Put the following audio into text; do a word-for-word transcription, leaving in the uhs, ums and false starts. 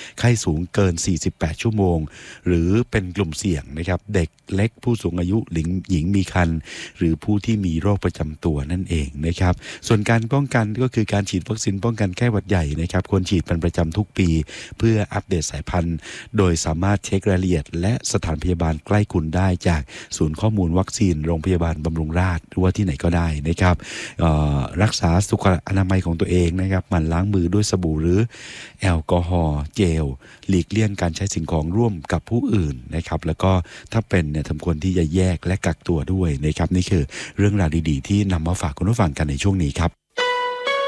ไข้สูงเกินสี่สิบแปดชั่วโมงหรือเป็นกลุ่มเสี่ยงนะครับเด็กเล็กผู้สูงอายุหญิงหญิงมีครรภ์หรือผู้ที่มีโรคประจำตัวนั่นเองนะครับส่วนการป้องกันก็คือการฉีดวัคซีนป้องกันไข้หวัดใหญ่นะครับควรฉีดเป็นประจำทุกปีเพื่ออัปเดตสายพันธุ์โดยสามารถเช็ครายละเอียดและสถานพยาบาลใกล้คุณได้จากศูนย์ข้อมูลวัคซีนโรงพยาบาลบำรุงราษฎร์หรือว่าที่ไหนก็ได้นะครับรักษาสุขอนามัยของตัวเองนะครับหมั่นล้างมือด้วยสบู่หรือแอลกอฮอล์เจลหลีกเลี่ยงการใช้สิ่งของร่วมกับผู้อื่นนะครับแล้วก็ถ้าเป็นเนี่ยสมควรที่จะแยกและกักตัวด้วยนะครับนี่คือเรื่องราวดีๆที่นำมาฝากคุณผู้ฟังกันในช่วงนี้ครับ